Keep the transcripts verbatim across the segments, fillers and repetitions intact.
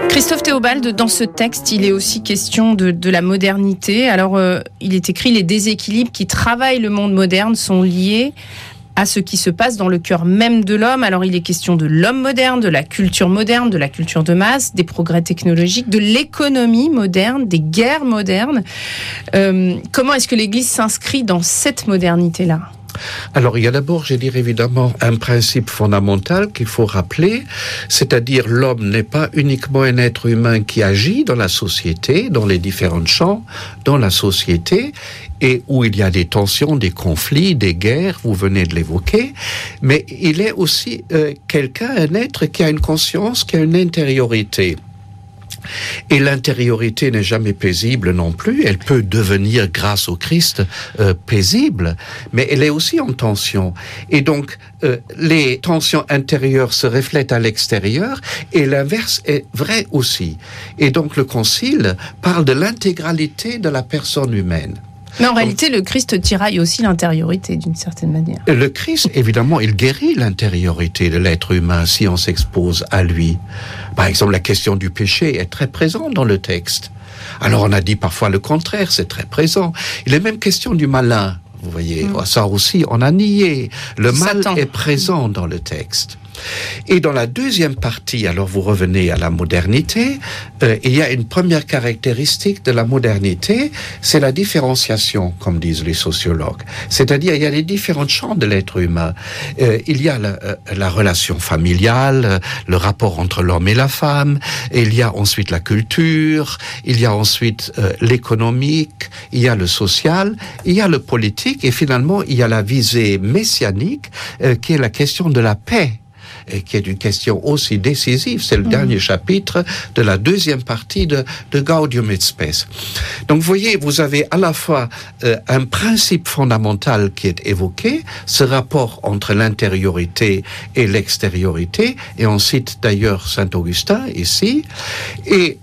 Christophe Théobald, dans ce texte, il est aussi question de, de la modernité. Alors, euh, il est écrit « Les déséquilibres qui travaillent le monde moderne sont liés à ce qui se passe dans le cœur même de l'homme ». Alors, il est question de l'homme moderne, de la culture moderne, de la culture de masse, des progrès technologiques, de l'économie moderne, des guerres modernes. Euh, comment est-ce que l'Église s'inscrit dans cette modernité-là ? Alors, il y a d'abord, je dirais évidemment, un principe fondamental qu'il faut rappeler, c'est-à-dire l'homme n'est pas uniquement un être humain qui agit dans la société, dans les différents champs, dans la société, et où il y a des tensions, des conflits, des guerres, vous venez de l'évoquer, mais il est aussi euh, quelqu'un, un être qui a une conscience, qui a une intériorité. Et l'intériorité n'est jamais paisible non plus. Elle peut devenir, grâce au Christ, euh, paisible, mais elle est aussi en tension. Et donc, euh, les tensions intérieures se reflètent à l'extérieur, et l'inverse est vrai aussi. Et donc, le Concile parle de l'intégralité de la personne humaine. Mais en réalité, le Christ tiraille aussi l'intériorité, d'une certaine manière. Le Christ, évidemment, il guérit l'intériorité de l'être humain si on s'expose à lui. Par exemple, la question du péché est très présente dans le texte. Alors, on a dit parfois le contraire, c'est très présent. Il est même question du malin, vous voyez. Mmh. Ça aussi, on a nié. Le mal Satan. Est présent dans le texte. Et dans la deuxième partie, alors vous revenez à la modernité, euh, il y a une première caractéristique de la modernité, c'est la différenciation, comme disent les sociologues. C'est-à-dire, il y a les différents champs de l'être humain. Euh, il y a la, euh, la relation familiale, euh, le rapport entre l'homme et la femme, et il y a ensuite la culture, il y a ensuite euh, l'économique, il y a le social, il y a le politique, et finalement, il y a la visée messianique, euh, qui est la question de la paix. Et qui est une question aussi décisive. C'est le mmh. dernier chapitre de la deuxième partie de, de Gaudium et Spes. Donc, vous voyez, vous avez à la fois euh, un principe fondamental qui est évoqué, ce rapport entre l'intériorité et l'extériorité, et on cite d'ailleurs Saint Augustin ici, et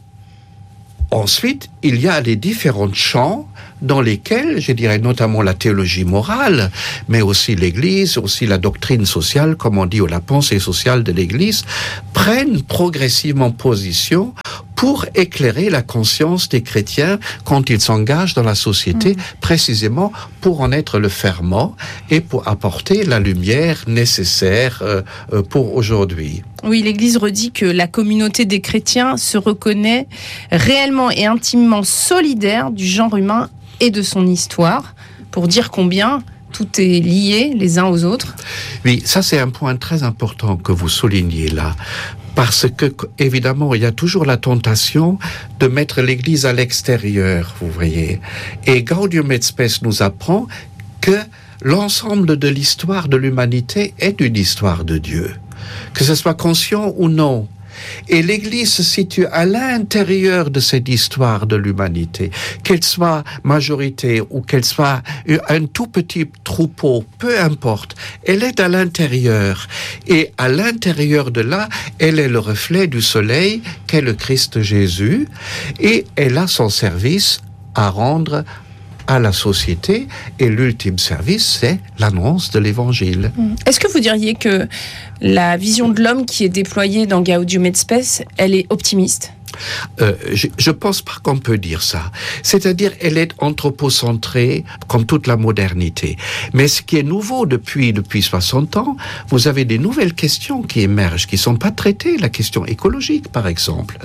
ensuite, il y a les différents champs dans lesquels, je dirais notamment la théologie morale, mais aussi l'Église, aussi la doctrine sociale, comme on dit, ou la pensée sociale de l'Église, prennent progressivement position pour éclairer la conscience des chrétiens quand ils s'engagent dans la société, mmh. précisément pour en être le ferment et pour apporter la lumière nécessaire euh, pour aujourd'hui. Oui, l'Église redit que la communauté des chrétiens se reconnaît réellement et intimement solidaire du genre humain et de son histoire, pour dire combien tout est lié les uns aux autres. Oui, ça c'est un point très important que vous soulignez là. Parce que, évidemment, il y a toujours la tentation de mettre l'Église à l'extérieur, vous voyez. Et Gaudium et Spes nous apprend que l'ensemble de l'histoire de l'humanité est une histoire de Dieu. Que ce soit conscient ou non. Et l'Église se situe à l'intérieur de cette histoire de l'humanité. Qu'elle soit majorité ou qu'elle soit un tout petit troupeau, peu importe, elle est à l'intérieur. Et à l'intérieur de là, elle est le reflet du soleil qu'est le Christ Jésus. Et elle a son service à rendre à la société, et l'ultime service, c'est l'annonce de l'Évangile. Est-ce que vous diriez que la vision de l'homme qui est déployée dans Gaudium et Spes, elle est optimiste ? Euh, je, je pense pas qu'on peut dire ça. C'est-à-dire, elle est anthropocentrée, comme toute la modernité. Mais ce qui est nouveau depuis, depuis soixante ans, vous avez des nouvelles questions qui émergent, qui sont pas traitées. La question écologique, par exemple.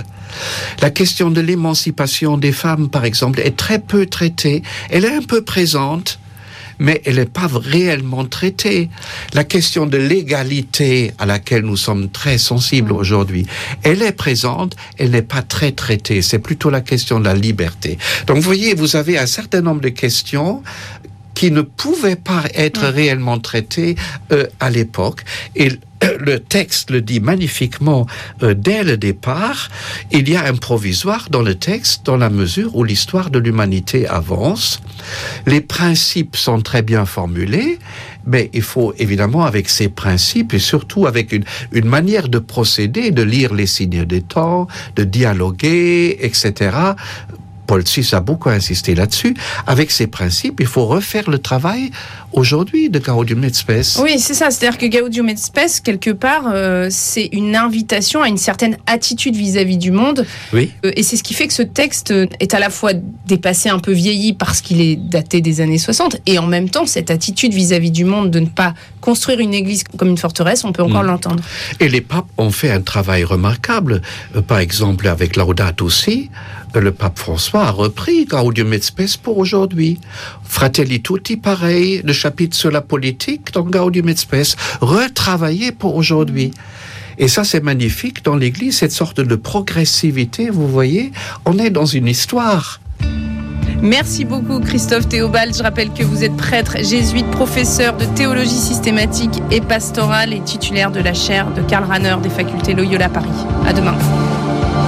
La question de l'émancipation des femmes, par exemple, est très peu traitée. Elle est un peu présente, mais elle n'est pas réellement traitée. La question de l'égalité à laquelle nous sommes très sensibles aujourd'hui, elle est présente, elle n'est pas très traitée. C'est plutôt la question de la liberté. Donc, vous voyez, vous avez un certain nombre de questions qui ne pouvaient pas être réellement traitées euh, à l'époque. Et le texte le dit magnifiquement euh, dès le départ. Il y a un provisoire dans le texte dans la mesure où l'histoire de l'humanité avance. Les principes sont très bien formulés, mais il faut évidemment avec ces principes et surtout avec une, une manière de procéder, de lire les signes des temps, de dialoguer, et cetera, Paul six a beaucoup insisté là-dessus. Avec ces principes, il faut refaire le travail aujourd'hui de Gaudium et Spes. Oui, c'est ça. C'est-à-dire que Gaudium et Spes, quelque part, euh, c'est une invitation à une certaine attitude vis-à-vis du monde. Oui. Euh, et c'est ce qui fait que ce texte est à la fois dépassé, un peu vieilli parce qu'il est daté des années soixante, et en même temps, cette attitude vis-à-vis du monde de ne pas construire une église comme une forteresse, on peut encore mmh. l'entendre. Et les papes ont fait un travail remarquable. Euh, par exemple, avec Laudato Si, euh, le pape François a repris Gaudium et Spes pour aujourd'hui. Fratelli Tutti, pareil, le chapitre sur la politique dans Gaudium et Spes, retravaillé pour aujourd'hui. Et ça, c'est magnifique dans l'Église, cette sorte de progressivité, vous voyez, on est dans une histoire. Merci beaucoup Christophe Théobald. Je rappelle que vous êtes prêtre jésuite, professeur de théologie systématique et pastorale et titulaire de la chaire de Karl Rahner des facultés Loyola Paris. À demain.